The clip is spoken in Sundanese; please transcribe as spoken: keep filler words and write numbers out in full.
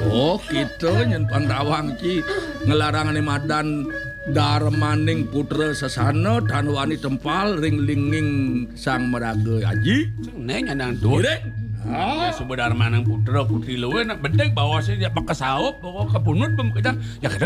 Oh gitu nyen Pandawang ki ngelarangan madan darmaning putra sasana tan wani tempal ring linging sang meraga aji neng nyandang tuh ah sebenarnya manang putra putri luwe nak bedeg bawa sih dia pakai saup bawa ke punut pemkejang ya